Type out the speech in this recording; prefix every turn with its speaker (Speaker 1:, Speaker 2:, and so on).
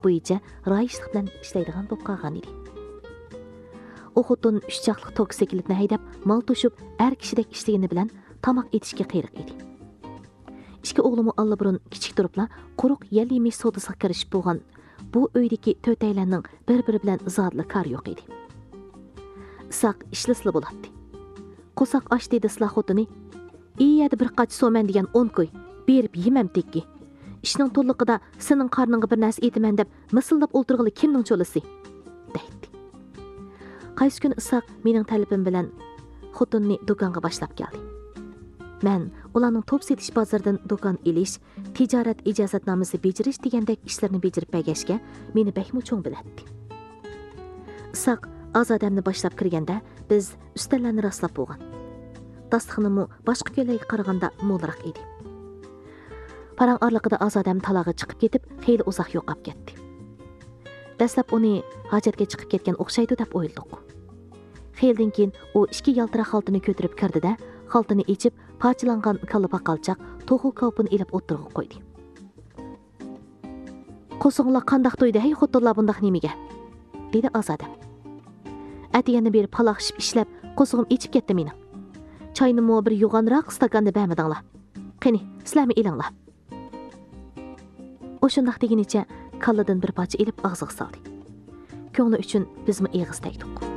Speaker 1: bo'yicha rayishlik bilan ishlaydigan bo'lib qolgan edi. U xotin 3 chaqliq toksikletni haydab, mal to'shib, er kishidek ishlagani bilan tamoq etishga qiyriq edi. İki oğlumu allaburun kichik turibla quruq yel yemish sodasiga kirishib bo'lgan. Bu uydagi to'taylarning bir-biri bilan zodli kar yo'q edi. Isoq ishlasli bo'ladi. Qo'saq osh dedi isloh xotini. "Iyada bir qach so'man degan 10 qo'y, berib yemam tekki. Ishning to'liqida sening qarningga bir narsa etaman deb misildab o'ltirg'ili kimning cho'lisi?" deydi. Qaysi kun Isoq mening talabim bilan xotinni do'konga boshlab keldi. Men ularning top setish bozoridan do'kon elish, tijorat ijozatnomasi bejirish degandek ishlarni bejirib bergashga meni bakmo cho'ng biladi. Isoq Azodamni boshlab kirganda biz ustallarni rastlab bo'lgan. Dasturxonimi boshqa kunlarga qaraganda mo'lroq edi. Parang orliqida Azodam taloga chiqib ketib, xeyli uzoq yo'qab ketdi. Dastlab uni hojatga chiqib ketgan o'xshaydi deb o'yladik. Xeyldan keyin u ikki yaltiroq xaltini ko'tarib kirdi-da, xaltini ichib, parchalangan kalla paqalchoq to'g'u kopini ilib o'tirib qo'ydi. "Qo'singlar qandoq to'ydi, hey xotinlar bundaq nimiga?" dedi Azodam. Atiyani berib paloqishib ishlab, qo'sig'im ichib ketdi meni. Choyni mo bir yo'g'onroq stakanda bermadinglar. Qani, sizlarmi ilinglar? O'shundoq deginicha kalladan bir parcha ilib og'ziga soldi. Ko'ngli uchun bizmi eg'iz tegdik.